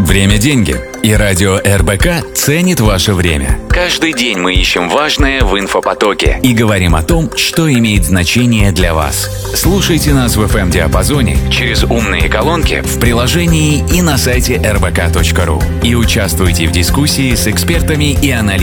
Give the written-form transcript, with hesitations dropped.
Время – деньги. И радио РБК ценит ваше время. Каждый день мы ищем важное в инфопотоке и говорим о том, что имеет значение для вас. Слушайте нас в FM-диапазоне, через умные колонки, в приложении и на сайте rbk.ru. И участвуйте в дискуссии с экспертами и аналитиками